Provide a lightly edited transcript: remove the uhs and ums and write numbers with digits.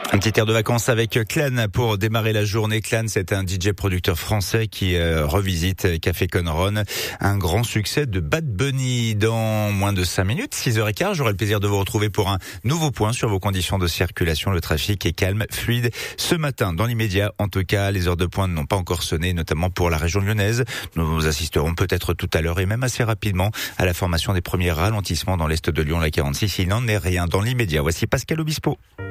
Un petit air de vacances avec Clan pour démarrer la journée. Clan, c'est un DJ producteur français qui revisite Café Conron. Un grand succès de Bad Bunny dans moins de 5 minutes, 6h15. J'aurai le plaisir de vous retrouver pour un nouveau point sur vos conditions de circulation. Le trafic est calme, fluide ce matin. Dans l'immédiat, en tout cas, les heures de pointe n'ont pas encore sonné, notamment pour la région lyonnaise. Nous assisterons peut-être tout à l'heure et même assez rapidement à la formation des premiers ralentissements dans l'est de Lyon, la 46. Il n'en est rien dans l'immédiat. Voici Pascal Obispo.